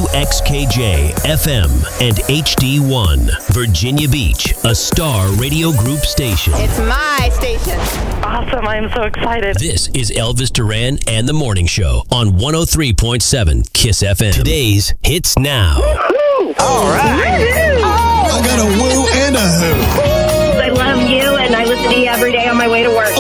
WXKJ FM and HD1, Virginia Beach, a Star Radio Group station. It's my station. Awesome. I am so excited. This is Elvis Duran and the Morning Show on 103.7 KISS FM. Today's Hits Now. Woo-hoo! All right. I got a woo and a who. I love you, and I listen to you every day on my way to work.